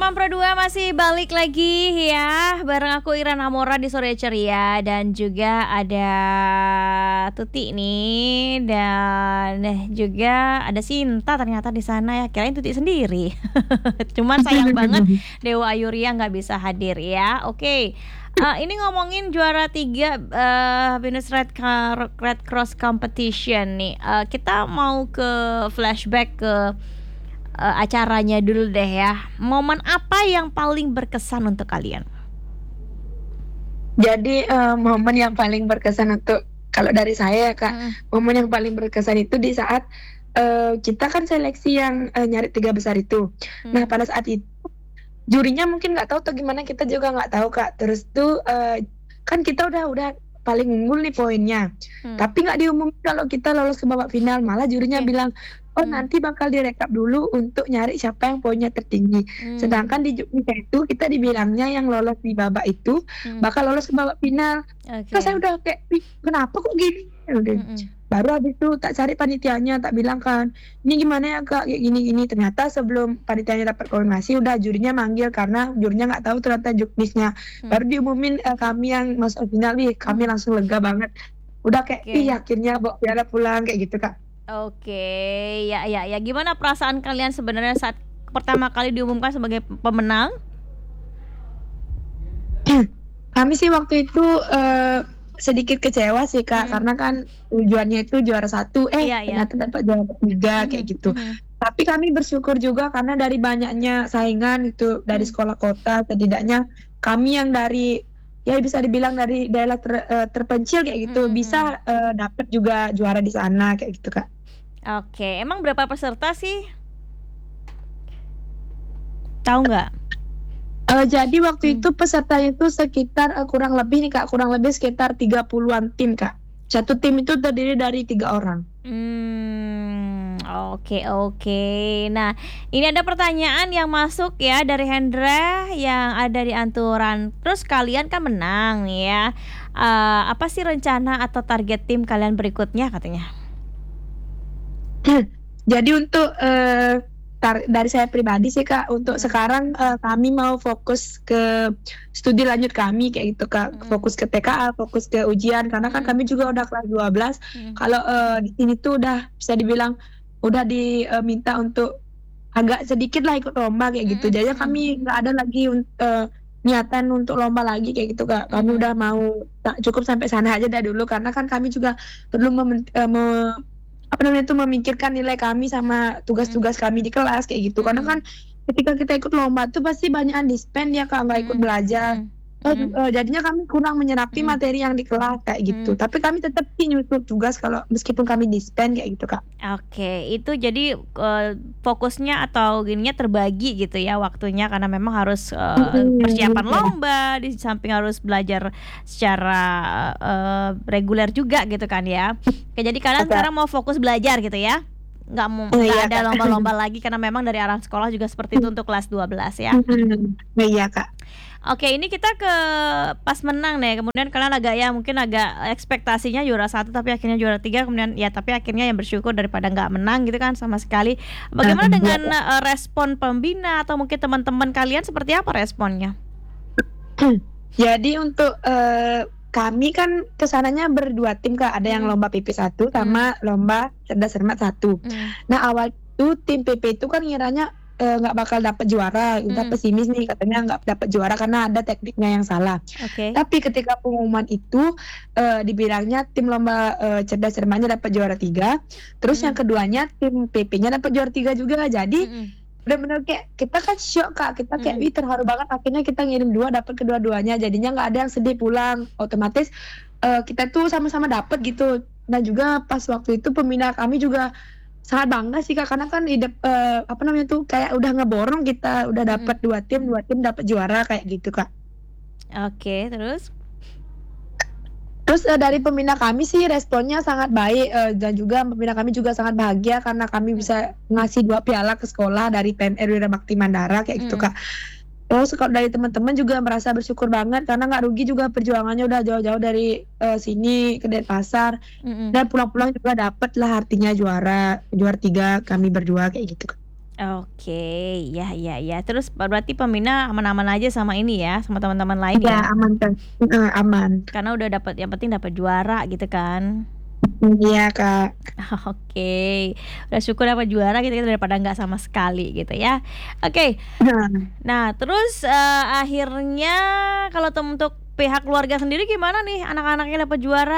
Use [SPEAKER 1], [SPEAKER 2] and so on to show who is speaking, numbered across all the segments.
[SPEAKER 1] Teman Pro 2 masih balik lagi ya bareng aku Ira Namora di Sore Ceria. Dan juga ada Tuti nih. Dan juga ada Sinta ternyata di sana ya. Kirain Tuti sendiri. Cuman sayang banget Dewa Ayuria nggak bisa hadir ya. Oke. Ini ngomongin juara 3 Venus Red Cross Competition nih. Kita mau ke flashback ke acaranya dulu deh ya. Momen apa yang paling berkesan untuk kalian?
[SPEAKER 2] Jadi momen yang paling berkesan untuk kalau dari saya Kak, momen yang paling berkesan itu di saat kita kan seleksi yang nyari 3 besar itu. Nah pada saat itu jurinya mungkin nggak tahu atau gimana, kita juga nggak tahu Kak. Terus tuh kan kita udah paling unggul nih poinnya, tapi nggak diumumkan kalau kita lolos ke babak final. Malah jurinya bilang, oh nanti bakal direkap dulu untuk nyari siapa yang poinnya tertinggi. Sedangkan di jurnya itu kita dibilangnya yang lolos di babak itu bakal lolos ke babak final. Terus saya udah kayak, kenapa kok gini? Udah. Baru habis itu tak cari panitianya, tak bilang kan, ini gimana ya Kak, kayak gini-gini. Ternyata sebelum panitianya dapat konfirmasi, udah jurinya manggil karena jurinya nggak tahu ternyata juknisnya. Baru diumumin kami yang masuk final, kami langsung lega banget. Udah kayak, akhirnya bawa piala pulang kayak gitu Kak.
[SPEAKER 1] Oke, ya. Gimana perasaan kalian sebenarnya saat pertama kali diumumkan sebagai pemenang?
[SPEAKER 2] Kami sih waktu itu sedikit kecewa sih Kak, karena kan tujuannya itu juara 1, ternyata dapat juara 3 kayak gitu. Tapi kami bersyukur juga karena dari banyaknya saingan itu dari sekolah kota, setidaknya kami yang dari ya bisa dibilang dari daerah terpencil kayak gitu bisa dapat juga juara di sana kayak gitu Kak.
[SPEAKER 1] Oke, emang berapa peserta sih? Tahu nggak?
[SPEAKER 2] Jadi waktu itu pesertanya itu sekitar kurang lebih sekitar 30-an tim Kak. Satu tim itu terdiri dari 3 orang.
[SPEAKER 1] Oke. Nah, ini ada pertanyaan yang masuk ya dari Hendra yang ada di Anturan. Terus kalian kan menang nih ya. Apa sih rencana atau target tim kalian berikutnya katanya?
[SPEAKER 2] Jadi untuk dari saya pribadi sih Kak, untuk sekarang kami mau fokus ke studi lanjut kami kayak gitu Kak. Fokus ke TKA, fokus ke ujian karena kan kami juga udah kelas 12. Kalau di sini tuh udah bisa dibilang udah diminta untuk agak sedikit lah ikut lomba kayak gitu. Jadi kami nggak ada lagi niatan untuk lomba lagi kayak gitu Kak. Kami udah mau cukup sampai sana aja dah dulu karena kan kami juga perlu memikirkan nilai kami sama tugas-tugas kami di kelas kayak gitu. Karena kan ketika kita ikut lomba tuh pasti banyak di-spend ya Kak, nggak ikut belajar. Jadinya kami kurang menyerapi materi yang di kelas kayak gitu. Tapi kami tetap nyusul tugas kalau meskipun kami di-spend kayak gitu Kak.
[SPEAKER 1] Oke, itu jadi fokusnya atau gininya terbagi gitu ya waktunya karena memang harus persiapan lomba, di samping harus belajar secara reguler juga gitu kan ya. Oke, jadi kalian sekarang mau fokus belajar gitu ya? Nggak ada lomba-lomba lagi karena memang dari arah sekolah juga seperti itu untuk kelas 12 ya.
[SPEAKER 2] Iya Kak.
[SPEAKER 1] Oke, ini kita ke pas menang nih. Kemudian kalian mungkin agak ekspektasinya juara 1 tapi akhirnya juara 3. Kemudian ya tapi akhirnya yang bersyukur daripada nggak menang gitu kan sama sekali. Bagaimana dengan respon pembina atau mungkin teman-teman kalian, seperti apa responnya?
[SPEAKER 2] Jadi untuk kami kan kesananya berdua tim Kak. Ada yang lomba PP 1 sama lomba cerdas cermat 1. Nah awal itu tim PP itu kan ngiranya nggak bakal dapat juara, udah pesimis nih katanya nggak dapat juara karena ada tekniknya yang salah. Tapi ketika pengumuman itu dibilangnya tim lomba cerdas cermatnya dapat juara 3, terus yang keduanya tim PP-nya dapat juara 3 juga. Jadi benar-benar kayak kita kan shock Kak, kita kayak terharu banget, akhirnya kita ngirim 2 dapat kedua-duanya, jadinya nggak ada yang sedih pulang, otomatis kita tuh sama-sama dapat gitu. Dan juga pas waktu itu pembina kami juga sangat bangga sih Kak, karena kan kayak udah ngeborong kita udah dapat 2 tim dapat juara kayak gitu Kak.
[SPEAKER 1] Oke, terus
[SPEAKER 2] dari pembina kami sih responnya sangat baik, dan juga pembina kami juga sangat bahagia karena kami bisa ngasih 2 piala ke sekolah dari PNR Bakti Mandara kayak gitu Kak. Terus kalau dari teman-teman juga merasa bersyukur banget karena nggak rugi juga perjuangannya udah jauh-jauh dari sini ke Denpasar, dan pulang-pulang juga dapet lah artinya juara 3 kami berdua kayak gitu.
[SPEAKER 1] Oke, ya ya ya. Terus berarti Pemina aman-aman aja sama ini ya, sama teman-teman lain
[SPEAKER 2] Ya
[SPEAKER 1] ya?
[SPEAKER 2] aman kan, aman.
[SPEAKER 1] Karena udah dapat, yang penting dapat juara gitu kan?
[SPEAKER 2] Iya Kak.
[SPEAKER 1] Oke, udah syukur dapat juara gitu kan daripada nggak sama sekali gitu ya. Oke,
[SPEAKER 2] Nah,
[SPEAKER 1] nah terus akhirnya kalau untuk pihak keluarga sendiri gimana nih anak-anaknya dapat juara?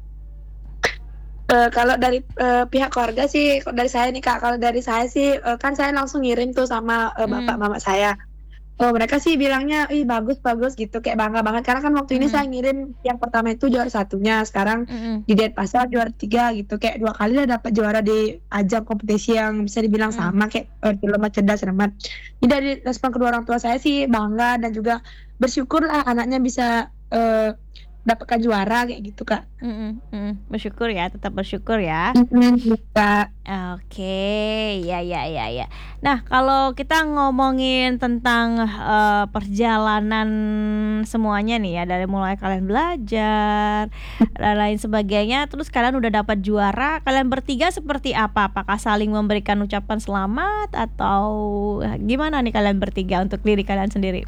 [SPEAKER 2] Kalau dari, pihak keluarga sih, dari saya nih Kak, kalau dari saya sih, kan saya langsung ngirim tuh sama, bapak
[SPEAKER 1] Mhm,
[SPEAKER 2] mama saya. Mereka sih bilangnya, "Ih bagus bagus," gitu, kayak bangga banget. Karena kan waktu ini saya
[SPEAKER 1] mhm,
[SPEAKER 2] ngirim yang pertama itu juara satunya, sekarang
[SPEAKER 1] mhm,
[SPEAKER 2] di Denpasar juara 3 gitu, kayak 2 kali lah dapat juara di ajang kompetisi yang bisa dibilang
[SPEAKER 1] mhm.
[SPEAKER 2] sama kayak, Cilemat Cerdas Cermat. Jadi dari respon kedua orang tua saya sih bangga dan juga bersyukur lah anaknya bisa, dapatkan juara kayak gitu, Kak.
[SPEAKER 1] Mhm mhm, bersyukur ya, tetap bersyukur ya.
[SPEAKER 2] Iya, Kak.
[SPEAKER 1] Oke, ya ya ya ya. Nah, kalau kita ngomongin tentang, perjalanan semuanya nih ya, dari mulai kalian belajar dan lain sebagainya, terus kalian udah dapat juara, kalian bertiga seperti apa? Apakah saling memberikan ucapan selamat atau gimana nih kalian bertiga untuk diri kalian sendiri?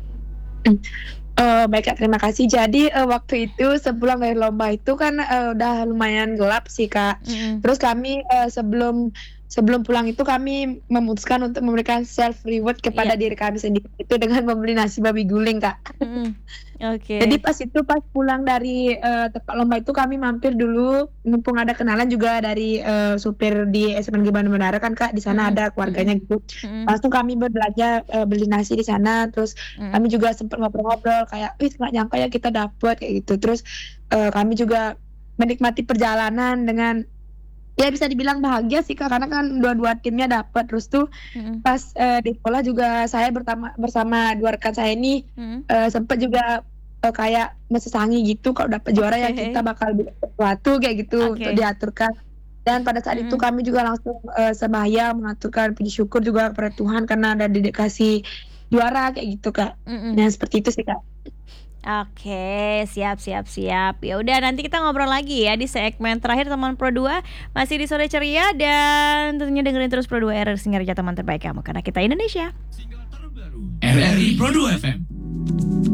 [SPEAKER 2] Baik Kak, terima kasih. Jadi, waktu itu sepulang dari lomba itu kan, udah lumayan gelap sih, Kak.
[SPEAKER 1] Mhm,
[SPEAKER 2] Terus kami, sebelum sebelum pulang itu kami memutuskan untuk memberikan self reward kepada
[SPEAKER 1] iya,
[SPEAKER 2] diri kami sendiri itu dengan membeli nasi babi guling, Kak.
[SPEAKER 1] mhm,
[SPEAKER 2] Jadi
[SPEAKER 1] oke,
[SPEAKER 2] pas pulang dari, tempat lomba itu kami mampir dulu, mumpung ada kenalan juga dari, supir di SMNG Bandung Menara kan, Kak, di sana
[SPEAKER 1] mhm
[SPEAKER 2] ada
[SPEAKER 1] mhm
[SPEAKER 2] keluarganya gitu.
[SPEAKER 1] mhm
[SPEAKER 2] Langsung kami berbelanja, beli nasi di sana, terus
[SPEAKER 1] mhm
[SPEAKER 2] kami juga sempet ngobrol-ngobrol kayak, "Wih, nggak nyangka ya kita dapet," kayak gitu. Terus, kami juga menikmati perjalanan dengan ya bisa dibilang bahagia sih, Kak, karena kan dua-dua timnya dapet. Terus tuh
[SPEAKER 1] mhm
[SPEAKER 2] pas, di sekolah juga saya bersama 2 rekan saya ini,
[SPEAKER 1] mhm,
[SPEAKER 2] sempet juga, kayak mesesangi gitu kalau dapet juara ya kita
[SPEAKER 1] oke
[SPEAKER 2] bakal bikin sesuatu kayak gitu untuk
[SPEAKER 1] oke,
[SPEAKER 2] diaturkan. Dan pada saat itu
[SPEAKER 1] mhm.
[SPEAKER 2] kami juga langsung, sembahyang mengaturkan puji syukur juga kepada Tuhan karena ada dikasih juara kayak gitu, Kak.
[SPEAKER 1] Mhm.
[SPEAKER 2] Nah seperti itu sih, Kak.
[SPEAKER 1] Oke, siap siap siap. Ya udah nanti kita ngobrol lagi ya di segmen terakhir teman Pro 2 masih di sore ceria dan tentunya dengerin terus Pro 2 RRI Singarja teman terbaik kamu karena kita Indonesia.
[SPEAKER 3] Single terbaru RRI Pro 2 FM